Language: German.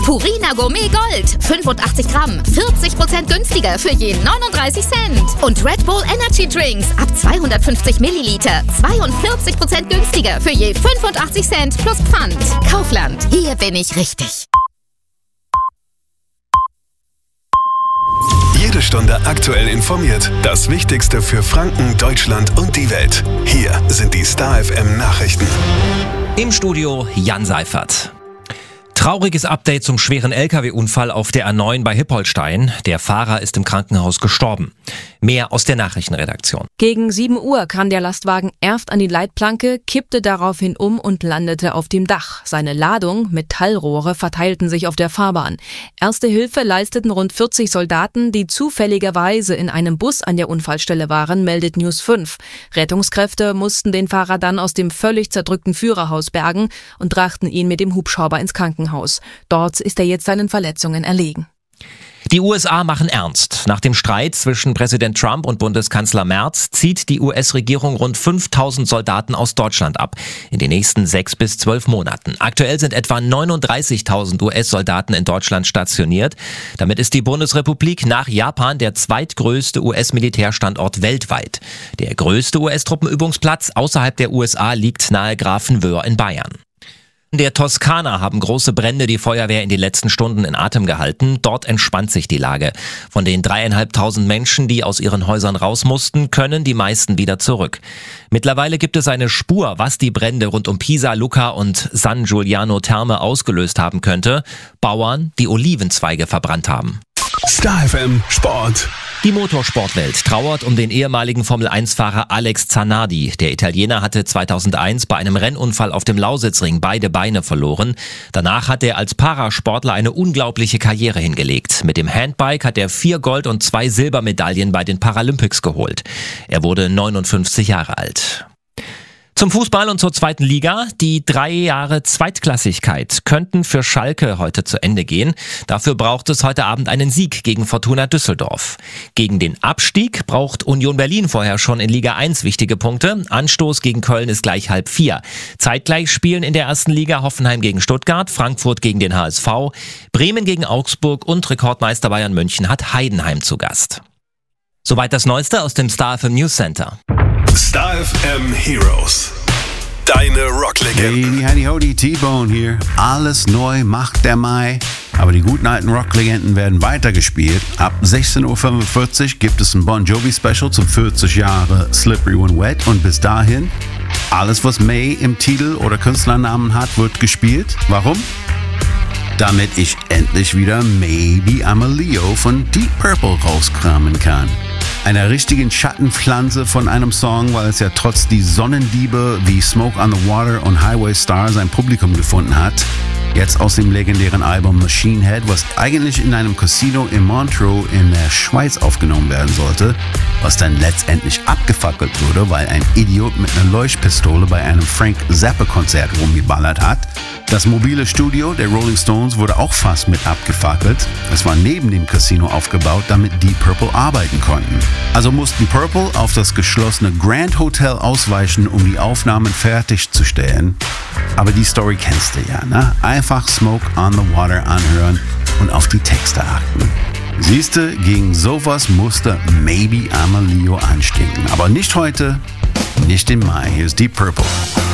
Purina Gourmet Gold, 85 Gramm, 40% günstiger für je 39 Cent. Und Red Bull Energy Drinks ab 250 Milliliter, 42% günstiger für je 85 Cent plus Pfand. Kaufland, hier bin ich richtig. Jede Stunde aktuell informiert. Das Wichtigste für Franken, Deutschland und die Welt. Hier sind die Star FM Nachrichten. Im Studio Jan Seifert. Trauriges Update zum schweren LKW-Unfall auf der A9 bei Hippolstein. Der Fahrer ist im Krankenhaus gestorben. Mehr aus der Nachrichtenredaktion. Gegen 7 Uhr kam der Lastwagen erst an die Leitplanke, kippte daraufhin um und landete auf dem Dach. Seine Ladung, Metallrohre, verteilten sich auf der Fahrbahn. Erste Hilfe leisteten rund 40 Soldaten, die zufälligerweise in einem Bus an der Unfallstelle waren, meldet News 5. Rettungskräfte mussten den Fahrer dann aus dem völlig zerdrückten Führerhaus bergen und brachten ihn mit dem Hubschrauber ins Krankenhaus. Dort ist er jetzt seinen Verletzungen erlegen. Die USA machen ernst. Nach dem Streit zwischen Präsident Trump und Bundeskanzler Merz zieht die US-Regierung rund 5.000 Soldaten aus Deutschland ab. In den nächsten 6 bis 12 Monaten. Aktuell sind etwa 39.000 US-Soldaten in Deutschland stationiert. Damit ist die Bundesrepublik nach Japan der zweitgrößte US-Militärstandort weltweit. Der größte US-Truppenübungsplatz außerhalb der USA liegt nahe Grafenwöhr in Bayern. In der Toskana haben große Brände die Feuerwehr in den letzten Stunden in Atem gehalten. Dort entspannt sich die Lage. Von den 3.500 Menschen, die aus ihren Häusern raus mussten, können die meisten wieder zurück. Mittlerweile gibt es eine Spur, was die Brände rund um Pisa, Lucca und San Giuliano Terme ausgelöst haben könnte. Bauern, die Olivenzweige verbrannt haben. Star FM Sport. Die Motorsportwelt trauert um den ehemaligen Formel-1-Fahrer Alex Zanardi. Der Italiener hatte 2001 bei einem Rennunfall auf dem Lausitzring beide Beine verloren. Danach hat er als Parasportler eine unglaubliche Karriere hingelegt. Mit dem Handbike hat er 4 Gold- und 2 Silbermedaillen bei den Paralympics geholt. Er wurde 59 Jahre alt. Zum Fußball und zur zweiten Liga. Die 3 Jahre Zweitklassigkeit könnten für Schalke heute zu Ende gehen. Dafür braucht es heute Abend einen Sieg gegen Fortuna Düsseldorf. Gegen den Abstieg braucht Union Berlin vorher schon in Liga 1 wichtige Punkte. Anstoß gegen Köln ist gleich 3:30. Zeitgleich spielen in der ersten Liga Hoffenheim gegen Stuttgart, Frankfurt gegen den HSV, Bremen gegen Augsburg und Rekordmeister Bayern München hat Heidenheim zu Gast. Soweit das Neueste aus dem Star FM News Center. Star FM Heroes. Deine Rocklegenden. Hey, howdy, T-Bone hier. Alles neu macht der Mai. Aber die guten alten Rocklegenden werden weitergespielt. Ab 16.45 Uhr gibt es ein Bon Jovi Special zum 40 Jahre Slippery When Wet. Und bis dahin, alles was May im Titel oder Künstlernamen hat, wird gespielt. Warum? Damit ich endlich wieder Maybe I'm a Leo von Deep Purple rauskramen kann. Einer richtigen Schattenpflanze von einem Song, weil es ja trotz die Sonnendiebe wie Smoke on the Water und Highway Star sein Publikum gefunden hat. Jetzt aus dem legendären Album Machine Head, was eigentlich in einem Casino in Montreux in der Schweiz aufgenommen werden sollte, was dann letztendlich abgefackelt wurde, weil ein Idiot mit einer Leuchtpistole bei einem Frank Zappa-Konzert rumgeballert hat. Das mobile Studio der Rolling Stones wurde auch fast mit abgefackelt. Es war neben dem Casino aufgebaut, damit Deep Purple arbeiten konnten. Also mussten Purple auf das geschlossene Grand Hotel ausweichen, um die Aufnahmen fertigzustellen. Aber die Story kennst du ja, ne? Einfach Smoke on the Water anhören und auf die Texte achten. Siehste, gegen sowas musste Maybe I'm a Leo anstinken. Aber nicht heute, nicht im Mai. Hier ist Deep Purple.